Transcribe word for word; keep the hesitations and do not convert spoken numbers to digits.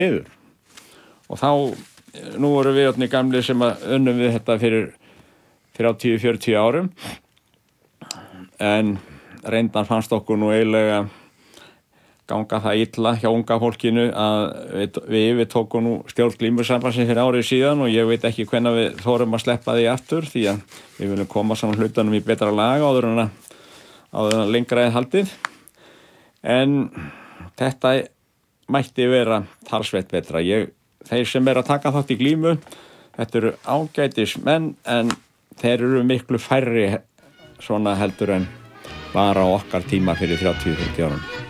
niður. Og þá, nú voru við öllni gamli sem að unnum við þetta fyrir þrjátíu til fjörutíu árum, en reyndan fannst okkur nú eiginlega ganga það illa hjá unga fólkinu að við, við yfirtókum nú stjórn Glímusambandsins fyrir árið síðan og ég veit ekki hvenær við þorum að sleppa því aftur því að við viljum koma saman hlutunum í betra lag áður en að, áður en að lengra er haldið. En þetta mætti vera talsvert betra. Ég, þeir sem er að taka þátt í glímu, þetta eru ágætis menn en þeir eru miklu færri svona heldur en var á okkar tíma fyrir þrjátíu til fjörutíu árum.